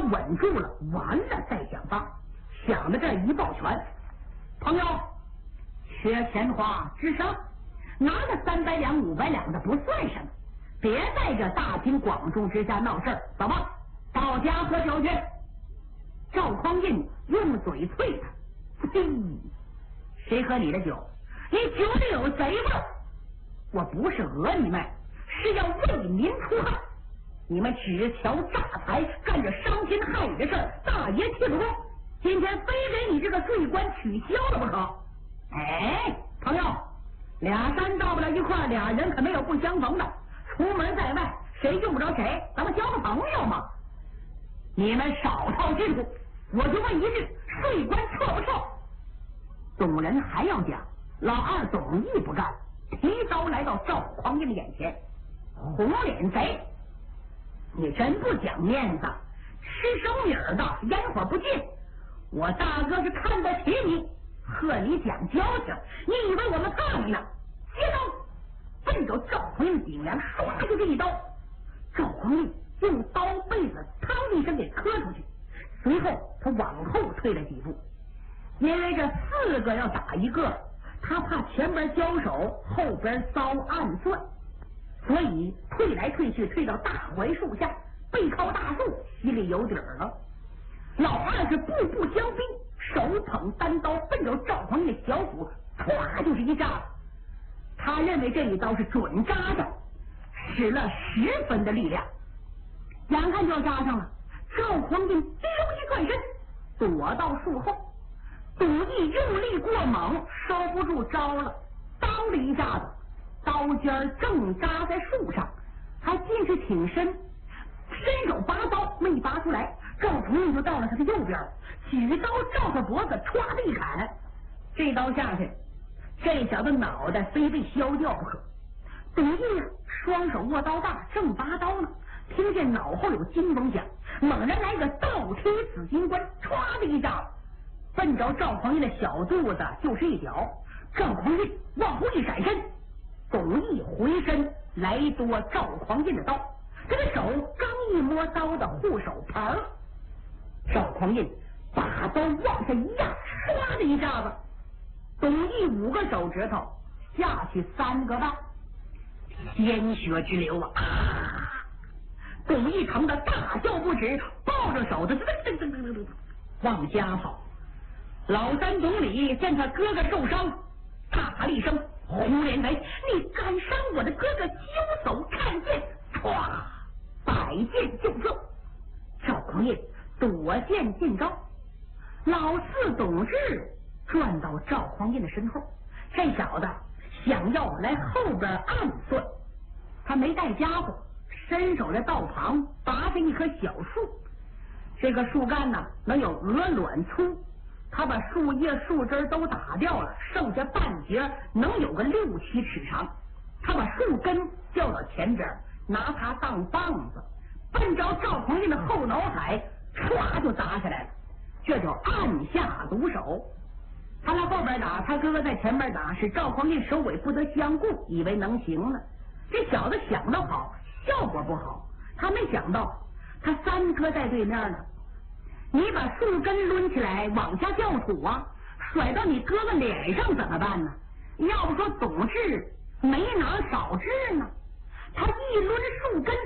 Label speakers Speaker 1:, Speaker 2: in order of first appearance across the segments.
Speaker 1: 稳住了，完了再想法。想到这一抱拳，朋友，缺钱花直上，拿个300两500两的不算什么，别在这大庭广众之下闹事儿，走吧，到家喝酒去。赵匡胤用嘴啐他，呸！谁喝你的酒？你酒里有贼味儿！我不是讹你们，是要为民除害。你们只瞧诈财，干着伤天害理的事儿，大爷气不过，今天非给你这个税关取消了不可。哎，朋友，俩山到不了一块，俩人可没有不相逢的。出门在外，谁用不着谁，咱们交个朋友嘛。你们少套近乎，我就问一句，税关撤不撤？董人还要讲，老二董义不干，提刀来到赵匡胤的眼前，红脸贼，你真不讲面子，吃生米儿的，烟火不进。我大哥是看得起你，和你讲交情，你以为我们怕你呢？接刀，奔着赵匡胤顶梁，唰就这一刀。赵匡胤用刀背子嘡一声给磕出去，随后他往后退了几步，因为这4个要打一个，他怕前边交手，后边遭暗算，所以退来退去，退到大槐树下，背靠大树，心里有底儿了。老二是步步相逼，手捧单刀奔着赵匡胤的小腹，唰就是一扎。他认为这一刀是准扎的，使了10分的力量，眼看就要扎上了。赵匡胤溜一转身，躲到树后。董义用力过猛，收不住招了，当了一下子，刀尖正扎在树上，还尽是挺身，伸手拔刀没拔出来。赵匡胤就到了他的右边，举刀照他脖子歘的一砍，这刀下去，这小子脑袋非被削掉不可。董义双手握刀把，正拔刀呢，听见脑后有金风响，猛然来个倒踢紫金冠，歘的一下奔着赵匡胤的小肚子就是一脚。赵匡胤往后一闪身，董义回身来夺赵匡胤的刀，这个手刚一摸刀的护手牌，赵匡胤把刀往下一压，唰的一下子，董义5个手指头下去3个半，鲜血直流啊！董义疼得大叫不止，抱着手的往家跑。老三董李见他哥哥受伤，大喊一声：“红脸贼，你敢伤我的哥哥！”揪手看剑，唰，摆剑就射。赵匡胤躲剑进招，老四董志转到赵匡胤的身后，这小子想要来后边暗算，他没带家伙，伸手在道旁拔着一棵小树，这个树干呢能有鹅卵粗，他把树叶树枝都打掉了，剩下半截能有个6、7尺长。他把树根叫到前边，拿它当棒子，奔着赵匡胤的后脑海唰就砸下来了，这叫按下毒手。他来后边打，他哥哥在前边打，使赵匡胤首尾不得相顾，以为能行了。这小子想得好，效果不好。他没想到他3哥在对面呢，你把树根抡起来往下掉土啊，甩到你哥哥脸上怎么办呢？要不说董志没哪少治呢，他一抡树根，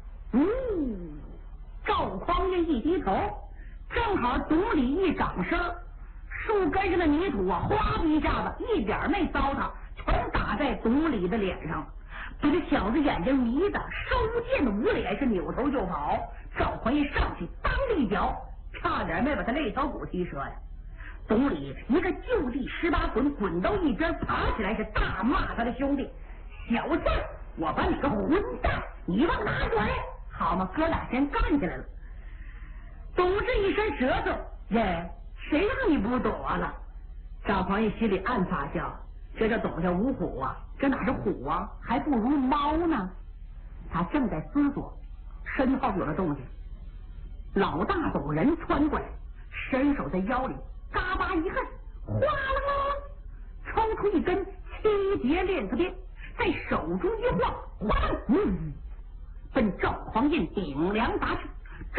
Speaker 1: 赵匡胤一低头，正好董李一掌声，树根上的泥土啊，哗的一下子一点没糟蹋，全打在董李的脸上，把这小子眼睛迷的收剑捂脸，是扭头就跑。赵匡胤上去当了一脚，差点没把他肋条骨踢折呀！董李一个就地18滚，滚到一边爬起来，是大骂他的兄弟：“小子，我把你个混蛋，你往哪转？”好嘛，哥俩先干起来了。董志一伸舌头：“耶，谁让你不躲了？”赵匡胤心里暗发笑，这叫董家无虎啊，这哪是虎啊，还不如猫呢。他正在思索，身后有了动静，老大董人窜过来，伸手在腰里嘎巴一恨，哗啦啦抽出一根7节链子鞭，在手中一晃，哗，奔赵匡胤顶梁砸去。